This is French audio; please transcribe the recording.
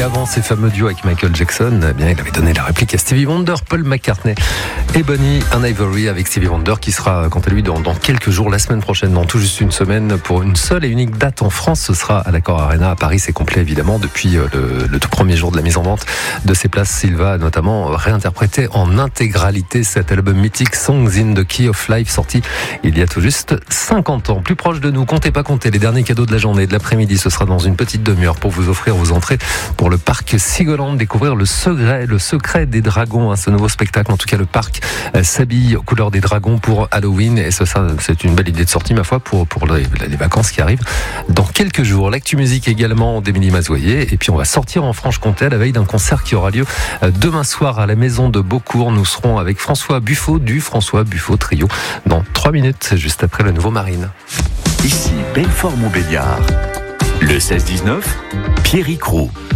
avant ces fameux duos avec Michael Jackson, eh bien, il avait donné la réplique à Stevie Wonder, Paul McCartney et Bonnie and Ivory avec Stevie Wonder qui sera quant à lui dans quelques jours, la semaine prochaine, dans tout juste une semaine, pour une seule et unique date en France. Ce sera à l'Accor Arena à Paris. C'est complet évidemment depuis le tout premier jour de la mise en vente de ces places. Il va notamment réinterpréter en intégralité cet album mythique Songs in the Key of Life, sorti il y a tout juste 50 ans. Plus proche de nous, comptez pas compter, les derniers cadeaux de la journée, de l'après-midi, ce sera dans une petite demi-heure pour vous offrir vos entrées pour le parc Sigoland, découvrir le secret des dragons, ce nouveau spectacle. En tout cas, le parc s'habille aux couleurs des dragons pour Halloween, et ça, c'est une belle idée de sortie, ma foi, pour les vacances qui arrivent dans quelques jours. L'actu musique également d'Émilie Mazoyer, et puis on va sortir en Franche-Comté à la veille d'un concert qui aura lieu demain soir à la maison de Beaucourt. Nous serons avec François Buffo du François Buffo Trio dans 3 minutes, juste après le nouveau Marine. Ici Belfort-Montbéliard. Le 16-19, Pierrick Roux.